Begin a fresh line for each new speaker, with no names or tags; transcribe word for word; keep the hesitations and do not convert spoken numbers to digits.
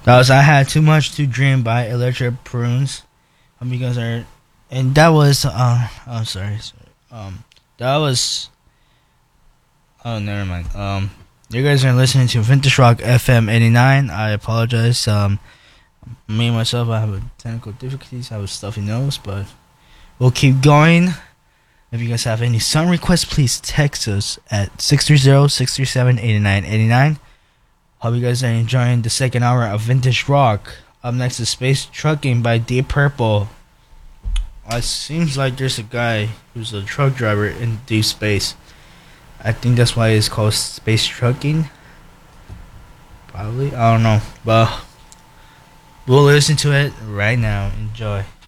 That was I Had Too Much to Dream by Electric Prunes. Hope you guys are. And that was. Uh, oh, sorry. sorry. Um, that was. Oh, never mind. Um, you guys are listening to Vintage Rock F M eighty-nine. I apologize. Um, me and myself, I have technical difficulties. I have a stuffy nose, but we'll keep going. If you guys have any song requests, please text us at six three zero, six three seven, eight nine eight nine. Hope you guys are enjoying the second hour of Vintage Rock. Up next is Space Trucking by Deep Purple. It seems like there's a guy who's a truck driver in deep space. I think that's why it's called Space Trucking. Probably. I don't know. But we'll listen to it right now. Enjoy.